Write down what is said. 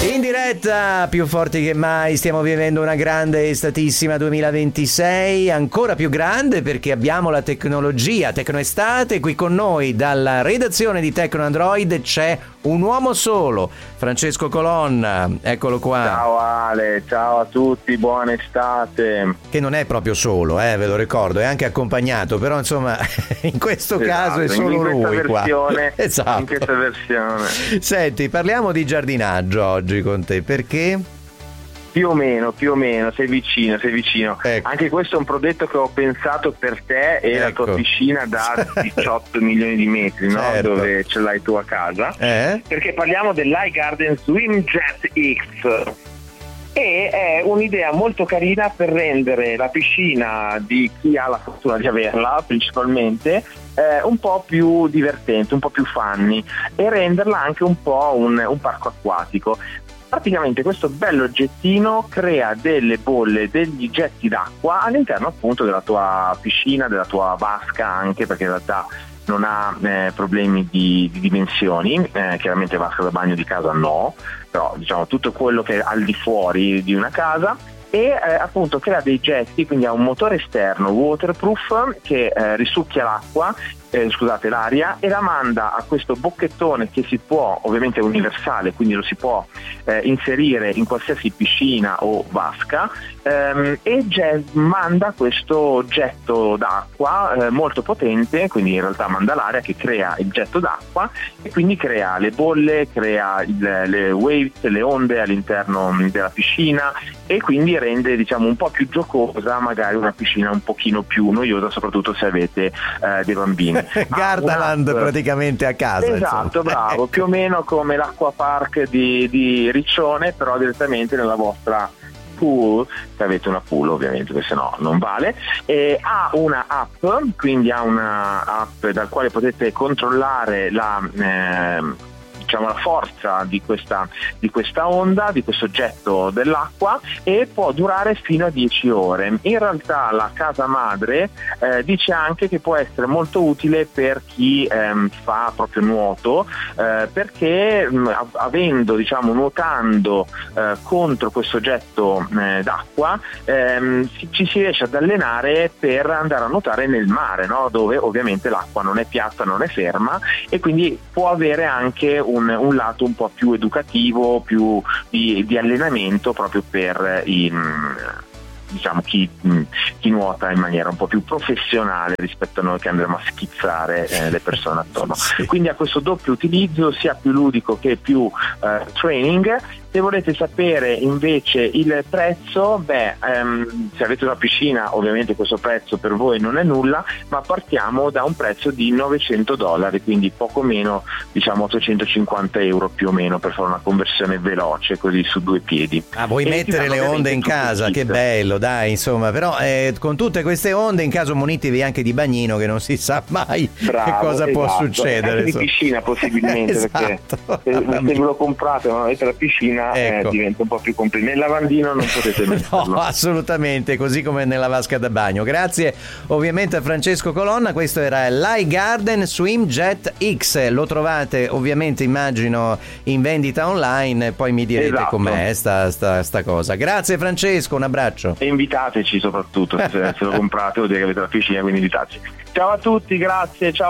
In diretta, più forti che mai, stiamo vivendo una grande estatissima 2026, ancora più grande perché abbiamo la tecnologia, Tecnoestate. Qui con noi dalla redazione di Tecno Android c'è un uomo solo, Francesco Colonna, eccolo qua. Ciao Ale, ciao a tutti, buona estate. Che non è proprio solo, ve lo ricordo, è anche accompagnato, però insomma in questo caso è solo lui qua. Esatto. In questa versione. Senti, parliamo di giardinaggio oggi con te, perché? Più o meno, sei vicino. Ecco. Anche questo è un progetto che ho pensato per te e la tua piscina da 18 milioni di metri, no? Certo. Dove ce l'hai tu a casa. Perché parliamo dell'iGarden Swim Jet X. E è un'idea molto carina per rendere la piscina di chi ha la fortuna di averla, principalmente, un po' più divertente, un po' più funny, e renderla anche un po' un parco acquatico. Praticamente questo bello oggettino crea delle bolle, degli getti d'acqua all'interno appunto della tua piscina, della tua vasca, anche perché in realtà non ha problemi di dimensioni, chiaramente vasca da bagno di casa no, però diciamo tutto quello che è al di fuori di una casa. E appunto crea dei getti, quindi ha un motore esterno waterproof che risucchia l'aria e la manda a questo bocchettone che si può, ovviamente è universale, quindi lo si può inserire in qualsiasi piscina o vasca, e manda questo getto d'acqua molto potente, quindi in realtà manda l'aria che crea il getto d'acqua e quindi crea le bolle, crea le waves, le onde all'interno della piscina, e quindi rende diciamo un po' più giocosa magari una piscina un pochino più noiosa, soprattutto se avete dei bambini. Gardaland praticamente a casa. Esatto, bravo, più o meno come l'Acquapark di Riccione, però direttamente nella vostra pool, se avete una pool ovviamente, perché sennò non vale. Ha una app, quindi ha una app dal quale potete controllare la forza di questa onda, di questo getto dell'acqua, e può durare fino a 10 ore. In realtà la casa madre dice anche che può essere molto utile per chi fa proprio nuoto, perché nuotando contro questo getto d'acqua ci si riesce ad allenare per andare a nuotare nel mare, no? Dove ovviamente l'acqua non è piatta, non è ferma, e quindi può avere anche un lato un po' più educativo, più di allenamento, proprio per chi nuota in maniera un po' più professionale rispetto a noi che andremo a schizzare le persone attorno. Quindi ha questo doppio utilizzo, sia più ludico che più training. Se volete sapere invece il prezzo, se avete una piscina ovviamente questo prezzo per voi non è nulla, ma partiamo da un prezzo di $900, quindi poco meno, diciamo 850 euro più o meno, per fare una conversione veloce così su due piedi. Vuoi mettere le onde in casa? Che bello, dai, insomma, però con tutte queste onde in caso munitevi anche di bagnino, che non si sa mai che cosa può succedere. Anche di piscina possibilmente, perché se ve lo comprate ma non avete la piscina, diventa un po' più complicato. Nel lavandino non potete metterlo. No, assolutamente, così come nella vasca da bagno. Grazie ovviamente a Francesco Colonna. Questo era l'iGarden Swim Jet X. Lo trovate ovviamente, immagino, in vendita online, poi mi direte com'è sta cosa. Grazie Francesco, un abbraccio. E invitateci soprattutto, se lo comprate vuol dire che avete la piscina, quindi invitateci. Ciao a tutti, grazie, ciao.